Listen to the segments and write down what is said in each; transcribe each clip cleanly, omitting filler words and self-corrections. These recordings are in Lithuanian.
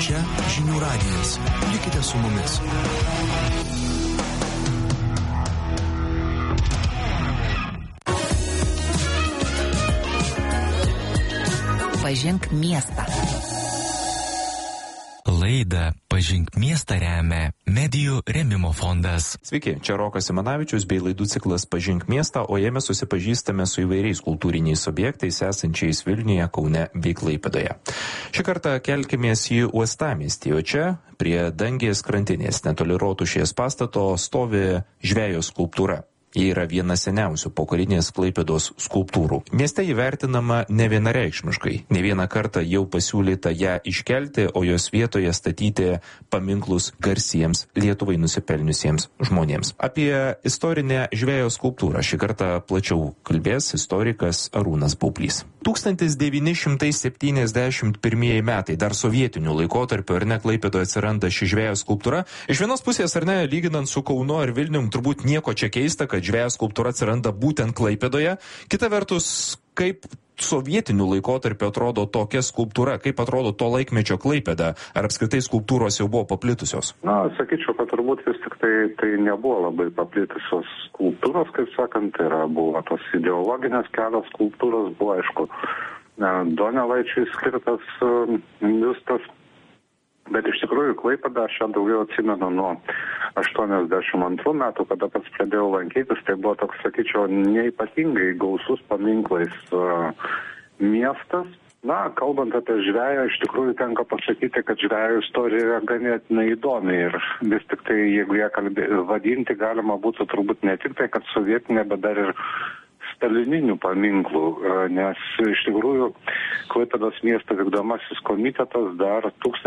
Čia Žinių radijas. Likite su mumis. Pažink miestą. Laidą Pažink miestą remia Medijų rėmimo fondas. Sveiki, čia Rokas Simanavičius bei laidų ciklas Pažink miestą, o jame susipažįstame su įvairiais kultūriniais objektais esančiais Vilniuje, Kaune bei Klaipėdoje. Šį kartą kelkimės į uostamiestį, o čia prie Dangės krantinės netoli Rotušės pastato stovi žvejo skulptūra. Ji yra viena seniausių pokarinės Klaipėdos skulptūrų. Mieste įvertinama nevienareikšmiškai. Ne vieną kartą jau pasiūlyta ją iškelti, o jos vietoje statyti paminklus garsiems Lietuvai nusipelniusiems žmonėms. Apie istorinę žvejo skulptūrą šį kartą plačiau kalbės istorikas Arūnas Baublys. 1971 metai, dar sovietinių laikotarpio, ar ne, Klaipėdoje atsiranda ši žvejo skulptūra. Iš vienos pusės, ar ne, lyginant su Kaunu ar Vilnium, turbūt nieko čia keista, kad žvejo skulptūra atsiranda būtent Klaipėdoje. Kita vertus, kaip sovietinių laikotarpio atrodo tokia skulptūra, kaip atrodo to laikmečio Klaipėda, ar apskritai skulptūros jau buvo paplitusios? Na, sakyčiau, kad turbūt vis tik tai nebuvo labai paplitusios skulptūros, kaip sakant, buvo tos ideologinės kelios skulptūros, buvo aišku, Donelaičiui skirtas biustas. Bet iš tikrųjų Klaipėdą aš ją daugiau atsimenu nuo 82 metų, kada pats pradėjau lankytis, tai buvo toks, sakyčiau, neypatingai gausus paminklais miestas. Na, kalbant apie žveją, iš tikrųjų tenka pasakyti, kad žvejo istorija yra ganėtinai įdomi ir vis tik tai, jeigu ją vadinti, galima būtų turbūt ne tik tai, kad sovietinė, bet dar ir stalininių paminklų, nes iš tikrųjų Klaipėdos miesto vykdomasis komitetas dar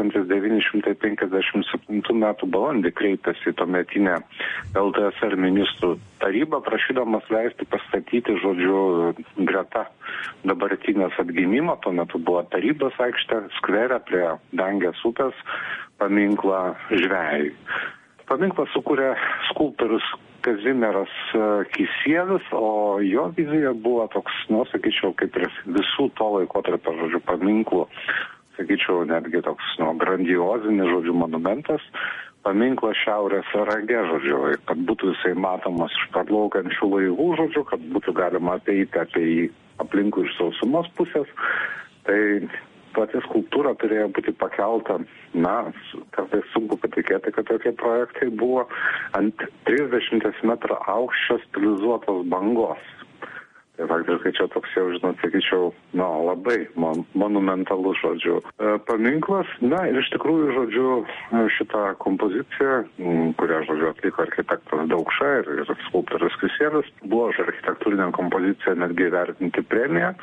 1957 metų balandį kreipėsi į tuometinę LTSR ministrų tarybą, prašydamas leisti pastatyti, žodžiu, greta dabartinės atgimimo, tuo metu buvo tarybos aikštė, skvere prie Dangės upės paminklą žvejui. Paminklą sukūrė skulptorius Kazimieras Kysielis, o jo vizija buvo toks, sakyčiau, kaip ir visų to laikotarpio, žodžiu, paminklų, sakyčiau, netgi toks, grandiozinis, žodžiu, monumentas, paminklas šiaurės rage, žodžiu, kad būtų jisai matomas iš parplaukiančių laivų, žodžiu, kad būtų galima apeiti apie jį aplinkui iš sausumos pusės. Tai pati skulptūra turėjo būti pakelta, kartais sunku patikėti, kad tokie projektai buvo ant 30 metrų aukščio stilizuotos bangos. Tai faktiškai čia toks jau, sakyčiau, labai monumentalus, žodžiu, paminklas. Na ir iš tikrųjų, žodžiu, šitą kompoziciją, kurią, žodžiu, atliko architektas Daukša ir skulptorius Kysielis, buvo už architektūrinę kompoziciją netgi įvertinti premiją.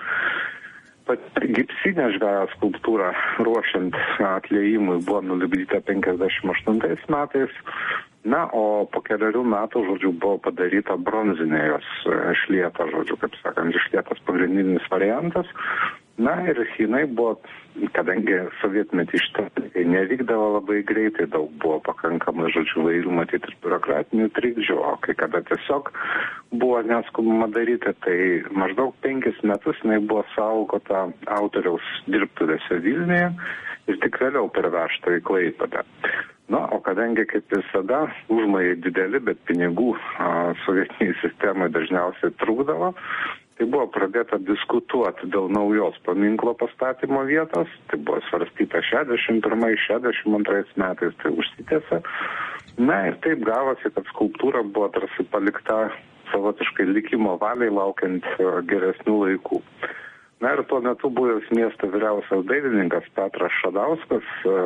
Gipsinė žvejo skulptūra ruošiant atliejimui buvo nulipdyta 58 metais, o po keliarių metų, žodžiu, buvo padaryta bronzinė jos išlieta, žodžiu, kaip sakant, išlietas pagrindinis variantas. Na ir jinai buvo, kadangi sovietmetį šitą nevykdavo labai greitai, daug buvo pakankamai, žodžiu, vairių matyti ir biurokratinių trikdžių, o kai kada tiesiog buvo neskubama daryti, tai maždaug 5 metus jinai buvo saugota autoriaus dirbtuvėse Vilniuje ir tik vėliau pervežta į Klaipėdą. Na, o kadangi, kaip visada, užmojai dideli, bet pinigų sovietiniai sistemai dažniausiai trūkdavo, tai buvo pradėta diskutuoti dėl naujos paminklo pastatymo vietos, tai buvo svarstyta 61-62 metais, tai užsitęsė. Na ir taip gavosi, kad skulptūra buvo tarsi palikta savotiškai likimo valiai laukiant geresnių laikų. Na ir tuo metu buvęs miesto vyriausias dailininkas Petras Šadauskas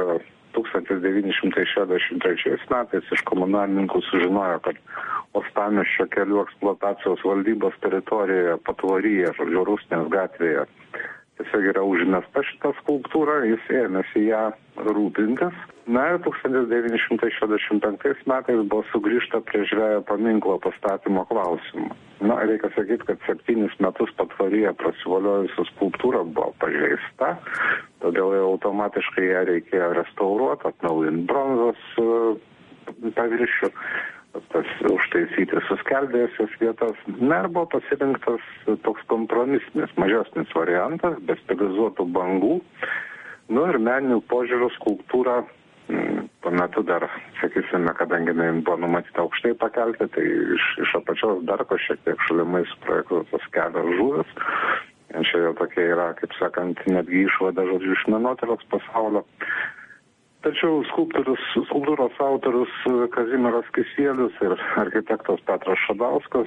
1963 metais iš komunalininkų sužinojo, kad Uostamiesčio kelių eksploatacijos valdybos teritorijoje Patvoryje, žodžiu, Rusnės gatvėje, tiesiog yra užmesta šita skulptūra, jis ėmėsi ją rūpintis. Na ir 1965 metais buvo sugrįžta prie žvejo paminklo pastatymo klausimų. Na, reikia sakyti, kad 7 metus Patvoryje prasivoliojusi skulptūra buvo pažeista, todėl jau automatiškai ją reikėjo restauruoti, atnaujinti bronzos paviršių, užtaisyti suskeldėjusias vietas. Na ir buvo pasirinktas toks kompromisinis, mažesnis variantas, be stilizuotų bangų. Nu ir meninių požiūrių skulptūra, tuo metu dar, sakysime, kadangi buvo numatyta aukštai pakelti, tai iš apačios darko šiek tiek šalimais projektuotas kelios žuvis. Čia jau tokia yra, kaip sakant, netgi išvada, žodžiu, iš menotyros pasaulio. Tačiau skulptūros autorius Kazimieras Kisielius ir architektas Petras Šadauskas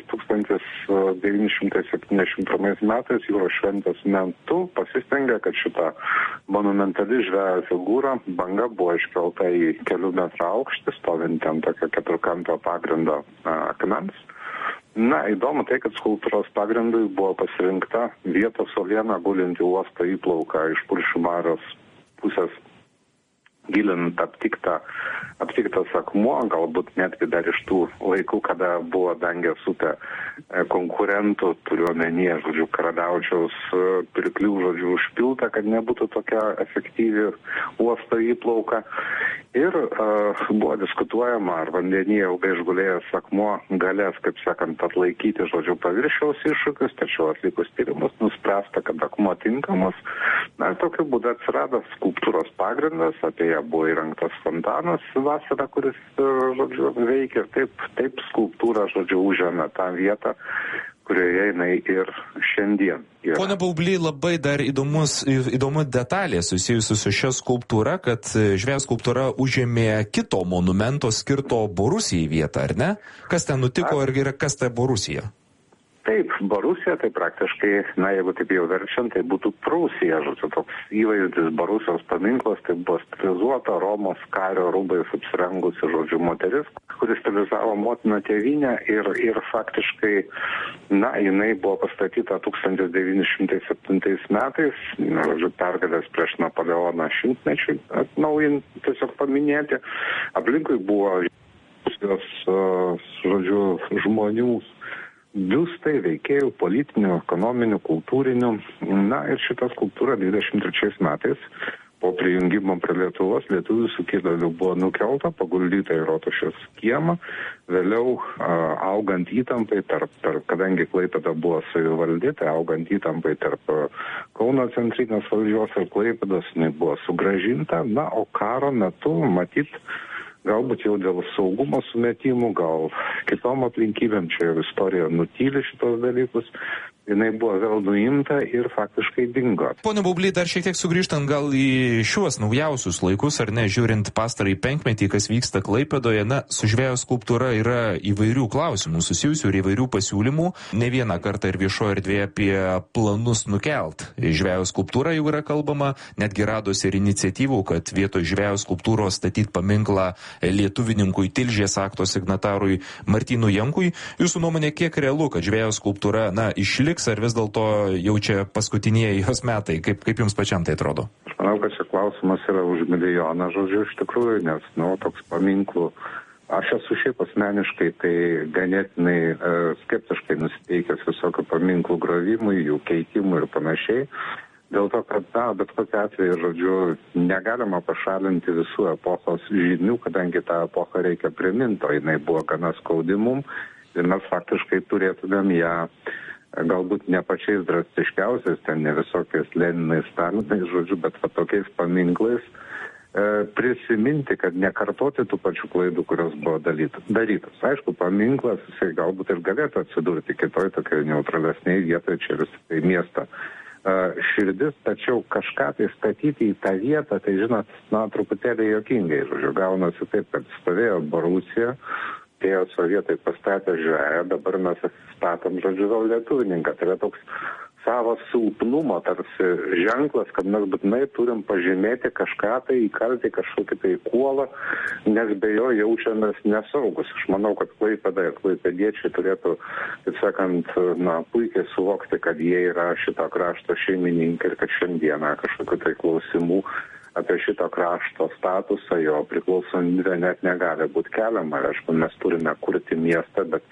1971 metais Jūros šventės metu pasistengė, kad šita monumentali žvejo figūra banga buvo iškelta į kelių metrų aukštį, stovint ant tokio keturkampio pagrindo akmens. Na, įdomu tai, kad skulptūros pagrindui buvo pasirinkta vietos uoliena gulinti uosto įplauką iš Kuršių marios pusės, gilinant aptiktas akmuo, galbūt netgi dar iš tų laikų, kada buvo Dangės upė konkurentų, turiu omenyje, žodžiu, Karaliaučiaus pirklių, žodžiu, užpilta, kad nebūtų tokia efektyvi uosto įplauka. Ir buvo diskutuojama, ar vandenyje ilgai išgulėjęs akmuo galės, kaip sakant, atlaikyti, žodžiu, paviršiaus iššūkius, tačiau atlikus tyrimus nuspręsta, kad akmuo tinkamas. Na, tokiu būdu atsirado skulptūros pagrindas, apie ją buvo įrengtas fontanas vasarą, kuris, žodžiu, veikia. Taip skulptūra, žodžiu, užėmė tą vietą, kurioje jinai ir šiandien yra. Pone Baubly, labai dar įdomu detalė susijusi su šia skulptūra, kad žvejo skulptūra užėmė kito monumento skirto Borusijai vietą, ar ne? Kas ten nutiko ir kas ta Borusija? Taip, Borusija, tai praktiškai, na, jeigu taip jau verčiant, tai būtų Prūsija, žodžiu, toks įvaizdis Borusijos paminklas, tai buvo stilizuota Romos kario rūbais apsirengusi, žodžiu, moteris, kuris stilizavo motiną tėvynę ir faktiškai, na, jinai buvo pastatyta 1907 metais, žodžiu, pergalės prieš Napoleoną šimtmečiui atnaujinti, tiesiog paminėti. Aplinkui buvo, žodžiu, žmonių biustai, veikėjų, politinių, ekonominių, kultūrinių. Na ir šita skulptūra 23 metais po prijungimo prie Lietuvos lietuvių sukilėlių buvo nukelta, paguldyta į Rotušės kiemą. Vėliau augant įtampai kadangi Klaipėda buvo savivaldi, tai augant įtampai tarp Kauno centrinės valdžios ir Klaipėdos, jinai buvo sugrąžinta. Na, o karo metu, matyt, galbūt jau dėl saugumo sumetimų, gal kitom aplinkybėm, čia jau istorija nutyli šitos dalykus, jinai buvo vėl nuimta ir faktiškai dingo. Pone Baubly, dar šiek tiek sugrįžtant gal į šiuos naujausius laikus, ar ne, žiūrint pastarąjį penkmetį, kas vyksta Klaipėdoje, na, su žvejo skulptūra yra įvairių klausimų susijusių ir įvairių pasiūlymų. Ne vieną kartą ir viešoje erdvėje apie planus nukelt žvejo skulptūrą jau yra kalbama, netgi radosi ir iniciatyvų, kad vietoj žvejo skulptūros statyti paminklą lietuvininkui Tilžės akto signatarui Martynui Jankui. Jūsų nuomonė, kiek realu, kad žvejo skulptūra, na, išliks, ar vis dėlto jau čia paskutinieji jos metai? Kaip jums pačiam tai atrodo? Aš manau, kad šis klausimas yra už milijoną, žodžiu, iš tikrųjų, nes, toks paminklų. Aš esu šiaip asmeniškai tai ganėtinai skeptiškai nusiteikęs visokių paminklų gravimui, jų keitimui ir panašiai. Dėl to, kad, bet kokiu atveju, žodžiu, negalima pašalinti visų epochos žinių, kadangi tą epochą reikia priminti, o jinai buvo gana skaudimum ir mes faktiškai turėtumėm ją galbūt ne pačiais drastiškiausiais, ten ne visokiais Leninais, Stalinais, žodžiu, bet tokiais paminklais prisiminti, kad nekartoti tų pačių klaidų, kurios buvo darytos. Aišku, paminklas, jisai galbūt ir galėtų atsidurti kitoj tokiai neutralesniai vietoje, čia vis tai miestą širdis, tačiau kažką tai statyti į tą vietą, tai žinot, truputėlį juokingai, žodžiu, gaunasi taip, kad stovėjo Borusija, tie sovietai pastatė žveją, dabar mes statom, žodžiu, vėl lietuvininką. Tai yra toks savo silpnumo tarsi ženklas, kad mes būtinai turim pažymėti kažką tai, įkalti kažkokį tai kuolą, nes be jo jaučiamės nesaugus. Aš manau, kad Klaipėda ir klaipėdiečiai turėtų, taip sakant, puikiai suvokti, kad jie yra šito krašto šeimininkai ir kad šiandieną kažkokių tai klausimų apie šito krašto statusą, jo priklausomybę net negali būti keliama. Aišku, mes turime kurti miestą, bet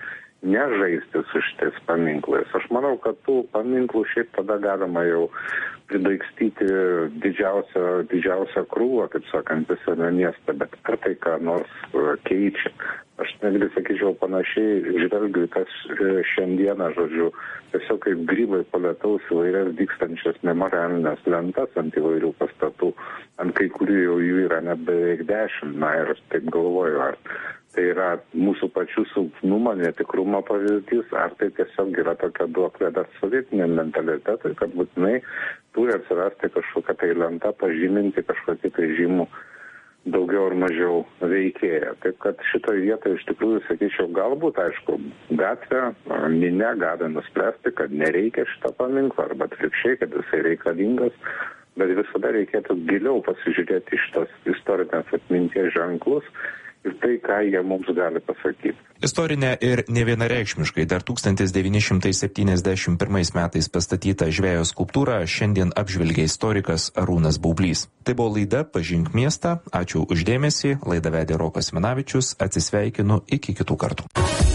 nežaisti su šitais paminklais. Aš manau, kad tų paminklų šiaip tada galima jau pridaikstyti didžiausią krūvą, kaip sakant, visame mieste, bet ar tai ką nors keičia. Aš netgi sakyčiau panašiai žvelgiu į tas šiandieną, žodžiu, tiesiog kaip grybai po lietaus įvairias dygstančias memorialinės lentas ant įvairių pastatų, ant kai kurių jau jų yra net beveik 10, na ir taip galvoju, ar tai yra mūsų pačių silpnumo, netikrumo pavyzdys, ar tai tiesiog yra tokia duoklė dar sovietiniam mentalitetui, kad būtinai turi atsirasti kažkokia tai lenta, pažyminti kažkokį tai žymų daugiau ar mažiau veikėja. Taip kad šitoje vietoje iš tikrųjų, sakyčiau, galbūt, aišku, gatvė, minia gali nuspręsti, kad nereikia šito paminklo, arba atvirkščiai, kad jisai reikalingas, bet visada reikėtų giliau pasižiūrėti šitos istorinės atminties ženklus ir tai, ką jie mums gali pasakyti. Istorinė ir nevienareikšmiškai dar 1971 metais pastatyta žvejo skulptūra šiandien apžvelgia istorikas Arūnas Baublys. Tai buvo laida Pažink miestą. Ačiū uždėmesį. Laidą vedė Rokas Minavičius. Atsisveikinu iki kitų kartų.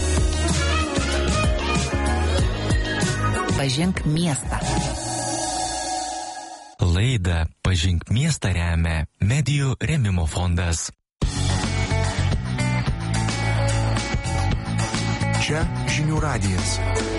Pažink miestą. Laidą Pažink miestą remia Medijų rėmimo fondas. Čia Žinių radijas.